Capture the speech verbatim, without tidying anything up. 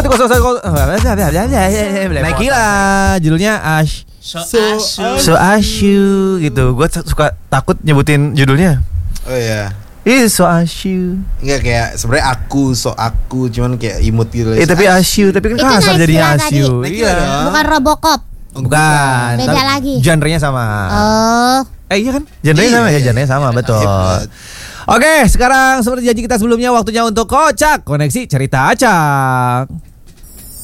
satu kosong satu. Nike lah, judulnya Ash. So, So asu. So Ashu gitu. Gue suka takut nyebutin judulnya. Oh iya. Ih, so Ashu. Enggak kayak sebenarnya aku so aku cuman kayak imut gitu. Eh tapi Ashu, tapi kan Itu kasar Nike jadinya lah tadi. Ashu. Nike Iya. lah. Bukan Robocop. Bukan. Beda Tapi lagi. Genre-nya sama. Oh. Eh iya kan? Genre-nya Iya, sama ya, iya. genre-nya sama, betul. Hebat. Oke, sekarang seperti janji kita sebelumnya waktunya untuk kocak koneksi cerita acak.